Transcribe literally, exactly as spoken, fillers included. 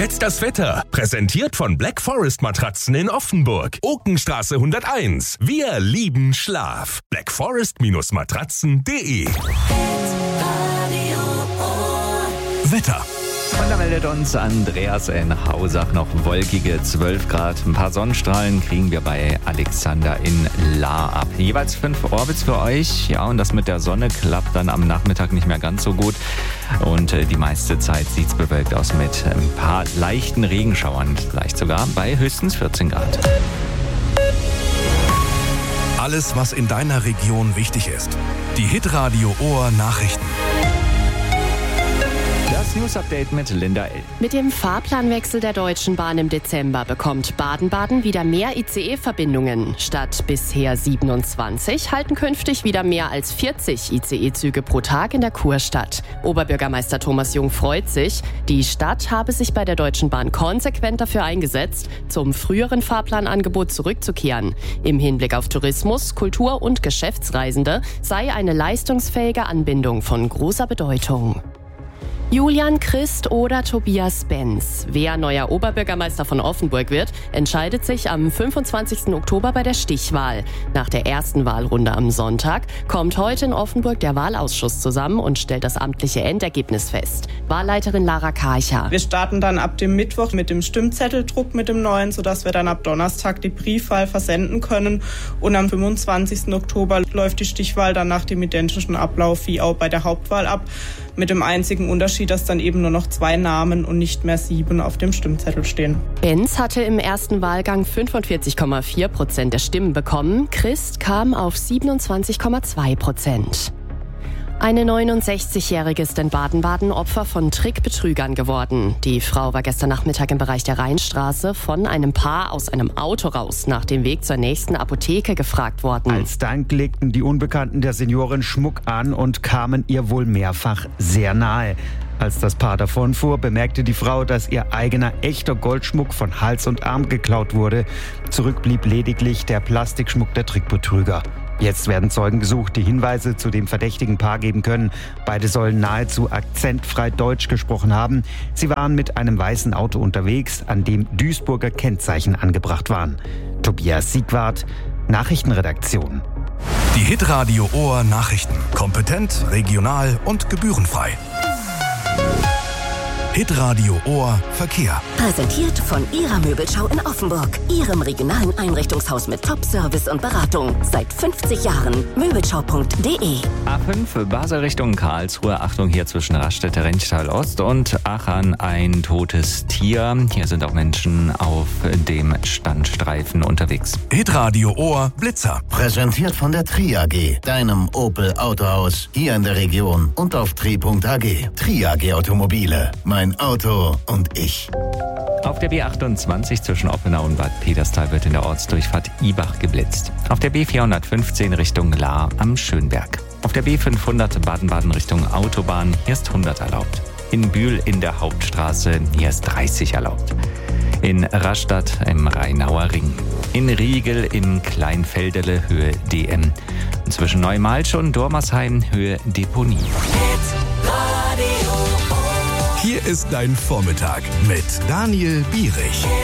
Jetzt das Wetter. Präsentiert von Black Forest Matratzen in Offenburg. Okenstraße hunderteins. Wir lieben Schlaf. black forest Matratzen punkt de. Wetter. Und da meldet uns Andreas in Hausach noch wolkige zwölf Grad. Ein paar Sonnenstrahlen kriegen wir bei Alexander in Lahr ab. Jeweils fünf Orbits für euch. Ja, und das mit der Sonne klappt dann am Nachmittag nicht mehr ganz so gut. Und äh, die meiste Zeit sieht es bewölkt aus mit ein paar leichten Regenschauern. Vielleicht sogar bei höchstens vierzehn Grad. Alles, was in deiner Region wichtig ist. Die Hitradio Ohr Nachrichten. Das News-Update mit Linda L. Mit dem Fahrplanwechsel der Deutschen Bahn im Dezember bekommt Baden-Baden wieder mehr I C E-Verbindungen. Statt bisher siebenundzwanzig halten künftig wieder mehr als vierzig I C E-Züge pro Tag in der Kurstadt. Oberbürgermeister Thomas Jung freut sich. Die Stadt habe sich bei der Deutschen Bahn konsequent dafür eingesetzt, zum früheren Fahrplanangebot zurückzukehren. Im Hinblick auf Tourismus, Kultur und Geschäftsreisende sei eine leistungsfähige Anbindung von großer Bedeutung. Julian Christ oder Tobias Benz. Wer neuer Oberbürgermeister von Offenburg wird, entscheidet sich am fünfundzwanzigsten Oktober bei der Stichwahl. Nach der ersten Wahlrunde am Sonntag kommt heute in Offenburg der Wahlausschuss zusammen und stellt das amtliche Endergebnis fest. Wahlleiterin Lara Karcher. Wir starten dann ab dem Mittwoch mit dem Stimmzetteldruck mit dem neuen, sodass wir dann ab Donnerstag die Briefwahl versenden können. Und am fünfundzwanzigsten Oktober läuft die Stichwahl dann nach dem identischen Ablauf wie auch bei der Hauptwahl ab. Mit dem einzigen Unterschied, dass dann eben nur noch zwei Namen und nicht mehr sieben auf dem Stimmzettel stehen. Benz hatte im ersten Wahlgang fünfundvierzig Komma vier Prozent der Stimmen bekommen. Christ kam auf siebenundzwanzig Komma zwei Prozent. Eine neunundsechzigjährige ist in Baden-Baden Opfer von Trickbetrügern geworden. Die Frau war gestern Nachmittag im Bereich der Rheinstraße von einem Paar aus einem Auto raus nach dem Weg zur nächsten Apotheke gefragt worden. Als Dank legten die Unbekannten der Seniorin Schmuck an und kamen ihr wohl mehrfach sehr nahe. Als das Paar davonfuhr, bemerkte die Frau, dass ihr eigener echter Goldschmuck von Hals und Arm geklaut wurde. Zurück blieb lediglich der Plastikschmuck der Trickbetrüger. Jetzt werden Zeugen gesucht, die Hinweise zu dem verdächtigen Paar geben können. Beide sollen nahezu akzentfrei Deutsch gesprochen haben. Sie waren mit einem weißen Auto unterwegs, an dem Duisburger Kennzeichen angebracht waren. Tobias Siegwart, Nachrichtenredaktion. Die Hitradio Ohr Nachrichten. Kompetent, regional und gebührenfrei. Hitradio Ohr Verkehr. Präsentiert von Ihrer Möbelschau in Offenburg. Ihrem regionalen Einrichtungshaus mit Top-Service und Beratung. Seit fünfzig Jahren. Möbelschau punkt de. A fünf Basel Richtung Karlsruhe. Achtung, hier zwischen Raststätte Rentschtal Ost und Aachen ein totes Tier. Hier sind auch Menschen auf dem Standstreifen unterwegs. Hitradio Ohr Blitzer. Präsentiert von der Tri A G, deinem Opel Autohaus hier in der Region und auf tri punkt a g. Tri A G Automobile. Mein Auto und ich. Auf der B achtundzwanzig zwischen Oppenau und Bad Peterstal wird in der Ortsdurchfahrt Ibach geblitzt. Auf der B vierhundertfünfzehn Richtung Lahr am Schönberg. Auf der B fünfhundert Baden-Baden Richtung Autobahn, hier ist hundert erlaubt. In Bühl in der Hauptstraße, hier ist dreißig erlaubt. In Rastatt im Rheinauer Ring. In Riegel im Kleinfelderle Höhe D M. Und zwischen Neumalsch und Dormersheim Höhe Deponie. Hier ist dein Vormittag mit Daniel Bierich.